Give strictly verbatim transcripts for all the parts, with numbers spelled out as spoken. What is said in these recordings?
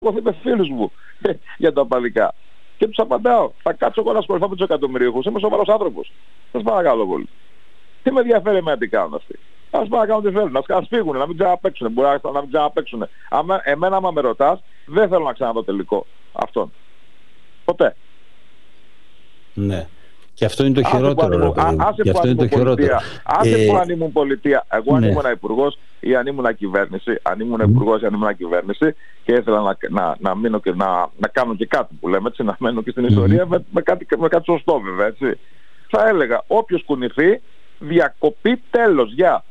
Εγώ είμαι φίλους μου για τα οπαδικά. Και τους απαντάω, θα κάτσω εγώ να ασχοληθώ με τους εκατομμυρίουχους. Είμαι σοβαρός άνθρωπος. Σας παρακαλώ πολύ. Τι με ενδιαφέρει εμένα τι κάνουν αυτοί. Ας παρακαλώ τι θέλουν. Ας φύγουν, να μην ξαναπαίξουν. Μπορεί να μην ξαναπαίξουν. Εμένα, άμα με ρωτάς, δεν θέλω να ξαναδώ τελικό αυτόν. Ποτέ. Ναι. Και αυτό είναι το χειρότερο. Άσε που αν ήμουν πολιτεία. Άσε που αν ήμουν πολιτεία. Εγώ αν ήμουν υπουργός ή αν ήμουν κυβέρνηση, αν ήμουν υπουργός ή αν ήμουν κυβέρνηση και ήθελα να, να, να μείνω και να, να κάνω και κάτι που λέμε, έτσι, να μένω και στην ιστορία με, με, κάτι, με κάτι σωστό βέβαια, έτσι. Θα έλεγα όποιος κουνηθεί, διακοπή, τέλος, γεια.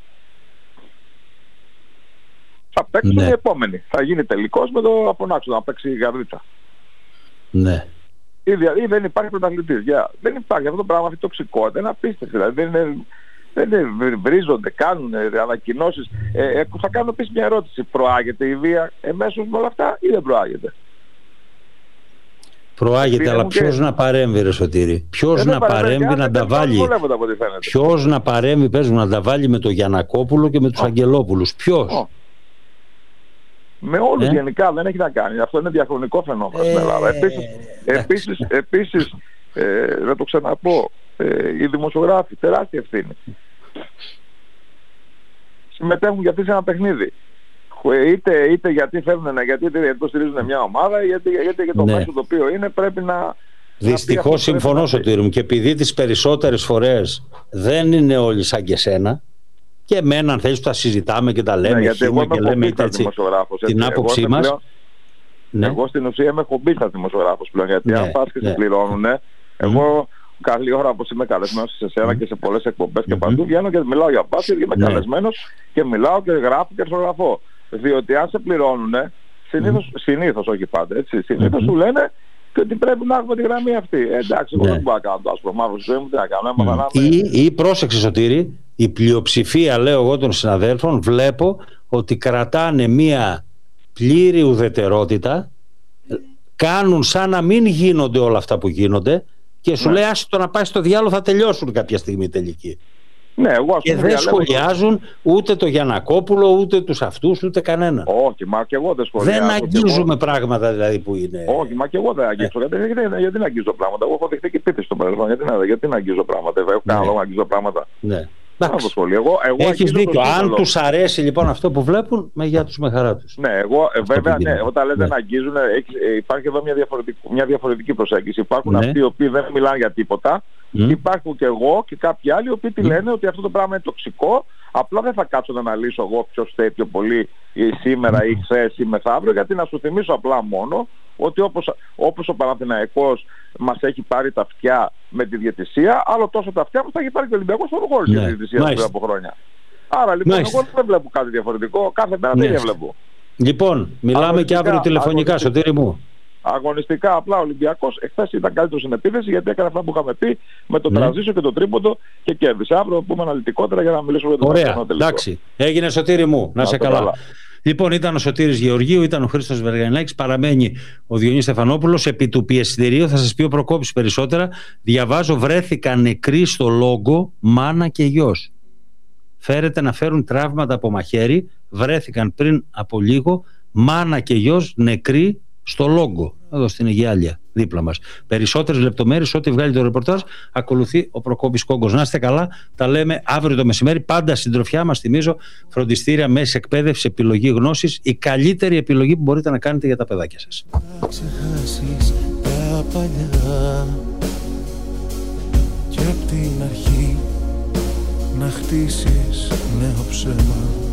Θα παίξουν οι επόμενοι. Θα γίνει τελικός με το απονάξω να παίξει η Γαρδίτσα. Ναι. Ή, ή δεν υπάρχει πρωταθλητής. Yeah. Δεν υπάρχει αυτό το πράγμα, αυτή η τοξικότητα είναι απίστευτη. Δηλαδή δεν είναι, δεν είναι, βρίζονται, κάνουν ανακοινώσεις. Ε, ε, θα κάνω επίσης μια ερώτηση. Προάγεται η βία εμέσως με όλα αυτά ή δεν προάγεται? Προάγεται, αλλά ποιος και... να παρέμβει, ρε Σωτήρη? Ποιος να παρέμβει να τα βάλει? Ποιος να παρέμβει, πες μου, να τα βάλει με τον Γιαννακόπουλο και με τους oh. Αγγελόπουλους? Ποιος? Oh. Με όλους ε? γενικά δεν έχει να κάνει. Αυτό είναι διαχρονικό φαινόμενο στην Ελλάδα. Ε, επίσης, επίσης, επίσης ε, να το ξαναπώ, ε, οι δημοσιογράφοι, τεράστια ευθύνη. Συμμετέχουν γιατί σε ένα παιχνίδι. Είτε, είτε γιατί θέλουν να, γιατί είτε υποστηρίζουν μια ομάδα, γιατί, γιατί για το ναι. μέσο το οποίο είναι πρέπει να... Δυστυχώς συμφωνώ, Σωτήρη μου, και επειδή τις περισσότερες φορές δεν είναι όλοι σαν και σένα, και εμένα αν θέλεις που τα συζητάμε και τα λέμε, ναι, χήμα και λέμε έτσι, την άποψή μας. Πλέον, ναι. Εγώ στην ουσία είμαι χομπίστας δημοσιογράφος πλέον, γιατί ναι, αν πας και ναι. σε πληρώνουν, mm. εγώ καλή ώρα όπως είμαι καλεσμένος σε σένα mm. και σε πολλές εκπομπές mm-hmm. και παντού, βγαίνω και μιλάω για μπάσκετ και είμαι ναι. καλεσμένος και μιλάω και γράφω και αρθρογραφώ. Διότι αν σε πληρώνουν, συνήθως, mm. συνήθως όχι πάντα, έτσι, συνήθως mm-hmm. σου λένε και ότι πρέπει να έχουμε τη γραμμή αυτή. Ε, εντάξει, εγώ ναι. δεν μπορώ να κάνω το άσπρο μαύρο στη ζωή μου, τι να κάνω. Mm. Να ή, ή πρόσεξε, Σωτήρη, η πλειοψηφία, λέω εγώ, των συναδέλφων, βλέπω ότι κρατάνε μία πλήρη ουδετερότητα, κάνουν σαν να μην γίνονται όλα αυτά που γίνονται και σου ναι. λέει άσε το να πάει στο διάλογο, θα τελειώσουν κάποια στιγμή τελική. Ναι, εγώ, και δεν σχολιάζουν το... ούτε το Γιαννακόπουλο, ούτε τους αυτούς, ούτε κανένα. Όχι, μα και εγώ δεν σχολιάζω. Δεν αγγίζουμε εγώ... πράγματα δηλαδή που είναι. Όχι, μα και εγώ δεν αγγίζω. Ε. Γιατί, γιατί, γιατί να αγγίζω πράγματα? Εγώ έχω δεχτεί και επίθεση στο παρελθόν. Γιατί, γιατί να αγγίζω πράγματα? Εγώ κάνω λόγο να αγγίζω πράγματα. Ναι. Εγώ, εγώ έχεις δίκιο. Αν τους αρέσει λοιπόν αυτό που βλέπουν, με για τους με χαρά τους. Ναι, εγώ ε, βέβαια, ναι, όταν λέτε ναι. να αγγίζουν, ε, υπάρχει εδώ μια διαφορετική, μια διαφορετική προσέγγιση. Υπάρχουν ναι. αυτοί οι οποίοι δεν μιλάνε για τίποτα. Mm. Υπάρχουν και εγώ και κάποιοι άλλοι οι οποίοι mm. λένε ότι αυτό το πράγμα είναι τοξικό. Απλά δεν θα κάτσω να αναλύσω εγώ ποιος θέλει πιο πολύ ή σήμερα ή χθες ή μεθαύριο, γιατί να σου θυμίσω απλά μόνο ότι όπως, όπως ο Παναθηναϊκός μας έχει πάρει τα αυτιά με τη διαιτησία, άλλο τόσο τα αυτιά μας θα έχει πάρει και ο Ολυμπιακός στον χώρο της διαιτησίας πριν από χρόνια. Άρα λοιπόν Μάλιστα. εγώ δεν βλέπω κάτι διαφορετικό, κάθε μέρα δεν βλέπω. Λοιπόν, μιλάμε και αύριο τηλεφωνικά, Σωτήρη μου. Αγωνιστικά απλά ο Ολυμπιακός εχθές ήταν καλύτερος στην επίθεση, γιατί έκανε αυτά που είχαμε πει με το ναι. τρανζίσιο και το τρίποντο και κέρδισε. Αύριο πούμε αναλυτικότερα για να μιλήσουμε για το Ωραία, εντάξει. Έγινε, Σωτήρη μου, να, να σε καλά. καλά. Λοιπόν, ήταν ο Σωτήρης Γεωργίου, ήταν ο Χρήστος Βεργανάκης, παραμένει ο Διονύσης Στεφανόπουλος. Επί του πιεστηρίου θα σας πει ο Προκόπης περισσότερα. Διαβάζω, βρέθηκαν νεκροί στο Λόγκο μάνα και γιος. Φέρεται να φέρουν τραύματα από μαχαίρι. Βρέθηκαν πριν από λίγο μάνα και γιος νεκροί στο Λόγκο, εδώ στην Αιγιάλια, δίπλα μας. Περισσότερες λεπτομέρειες, ό,τι βγάλει το ρεπορτάζ, ακολουθεί ο Προκόπης Κόγκος. Να είστε καλά, τα λέμε αύριο το μεσημέρι. Πάντα συντροφιά μας, θυμίζω, φροντιστήρια μέσης εκπαίδευσης, επιλογή γνώσης, η καλύτερη επιλογή που μπορείτε να κάνετε για τα παιδάκια σας. Να ξεχάσεις τα παλιά και απ' την αρχή να χτίσεις νέο ψέμα.